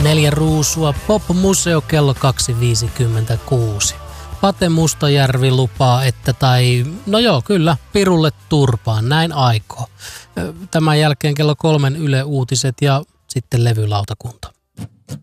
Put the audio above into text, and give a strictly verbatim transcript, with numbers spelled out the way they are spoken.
Neljä ruusua, Pop-museo kello kaksi viisikymmentäkuusi. Pate Mustajärvi lupaa, että tai, no joo, kyllä, pirulle turpaan, näin aikoo. Tämän jälkeen kello kolmen Yle Uutiset ja sitten levylautakunta.